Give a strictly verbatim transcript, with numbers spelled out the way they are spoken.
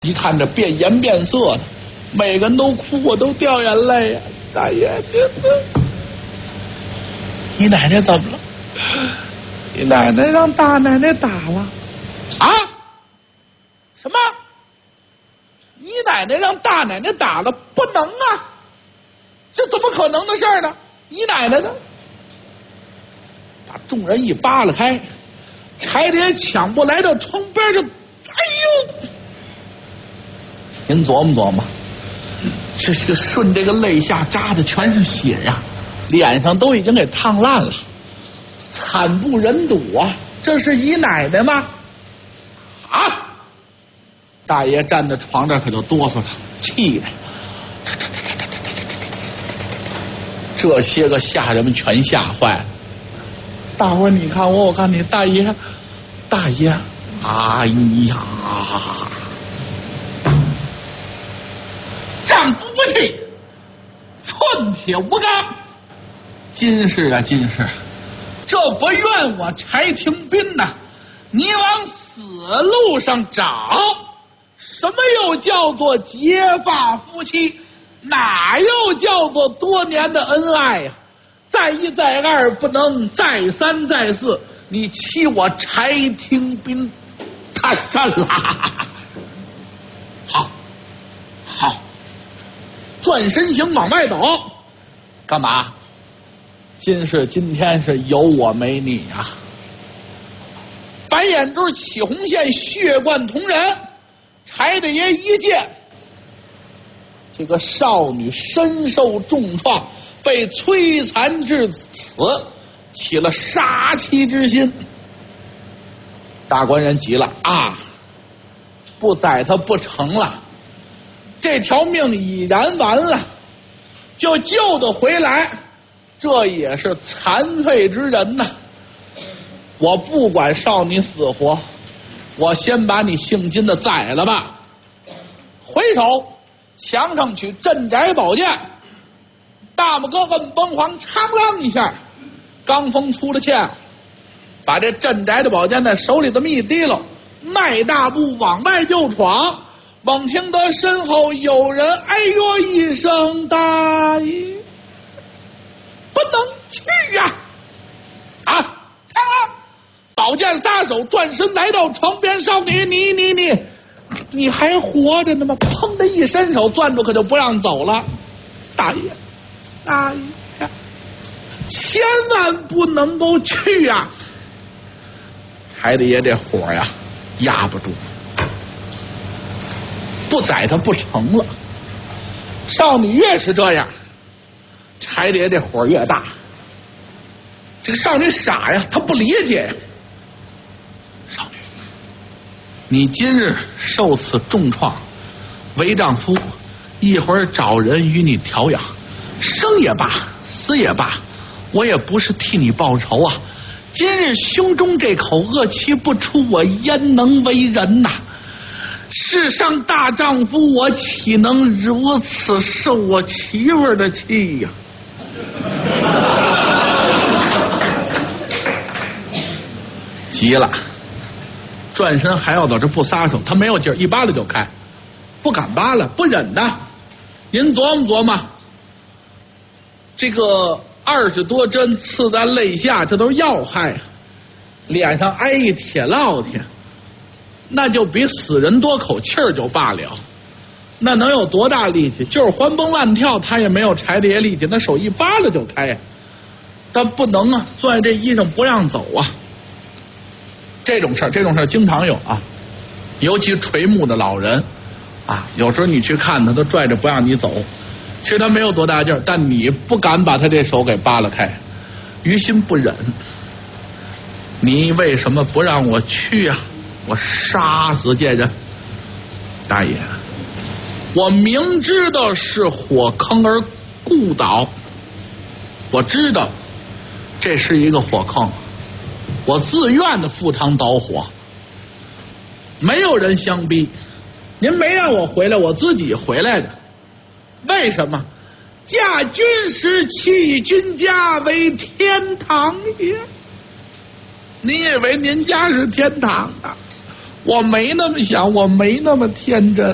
一看这变颜变色的，每个人都哭，我都掉眼泪呀、啊！大爷，你奶奶怎么了？你奶奶让大奶奶打了啊？什么？你奶奶让大奶奶打了？不能啊！这怎么可能的事儿呢？你奶奶呢？把众人一扒拉开，柴爷抢不来到窗边就，哎呦！您琢磨琢磨，这是个顺这个肋下扎的全是血呀、啊，脸上都已经给烫烂了，惨不忍睹啊！这是姨奶奶吗？啊！大爷站在床这可就哆嗦了，气的，这些个下人们全吓坏了。大伙儿你看我，我看你，大爷，大爷，哎呀！丈夫不弃，寸铁无刚。金氏啊，金氏，这不怨我柴廷斌呐、啊！你往死路上找，什么又叫做结发夫妻？哪又叫做多年的恩爱呀、啊？再一再二不能，再三再四，你欺我柴廷斌，他善了。好，好。转身行往外走，干嘛？今是今天是有我没你啊！白眼珠起红线，血贯瞳人。柴大爷一见，这个少女身受重创，被摧残至此，起了杀妻之心。大官人急了啊！不宰他不成了。这条命已然完了，就救得回来，这也是残废之人呐！我不管少你死活，我先把你姓金的宰了吧。回手墙上取镇宅宝剑，大拇哥摁崩簧，苍啷一下，罡风出了剑，把这镇宅的宝剑在手里这么一提溜，迈大步往外就闯。猛听得身后有人哎呦一声，大爷不能去呀、啊！啊，看了，宝剑撒手，转身来到床边，少女，你你你，你还活着呢吗？砰的一伸手攥住，可就不让走了。大爷，大爷，千万不能够去呀、啊！柴大爷这火呀，压不住。不宰他不成了。少女越是这样，柴爷这火越大。这个少女傻呀，她不理解呀。少女，你今日受此重创，为丈夫一会儿找人与你调养，生也罢，死也罢，我也不是替你报仇啊。今日胸中这口恶气不出，我焉能为人呐、啊？世上大丈夫，我岂能如此受我媳妇儿的气呀、啊？急了，转身还要走，这不撒手，他没有劲儿，一扒拉就开，不敢扒拉，不忍的。您琢磨琢磨，这个二十多针刺在肋下，这都是要害，脸上挨一铁烙铁。那就比死人多口气儿就罢了，那能有多大力气？就是欢蹦乱跳，他也没有柴大爷力气，那手一扒拉就开呀。但不能啊，攥这衣裳不让走啊。这种事儿，这种事儿经常有啊，尤其垂暮的老人啊，有时候你去看他，都拽着不让你走。其实他没有多大劲儿，但你不敢把他这手给扒拉开，于心不忍。你为什么不让我去啊？我杀死这人！大爷，我明知道是火坑而故倒，我知道这是一个火坑，我自愿的赴汤蹈火，没有人相逼，您没让我回来，我自己回来的。为什么？驾军时弃君家为天堂也。你以为您家是天堂啊？我没那么想，我没那么天真。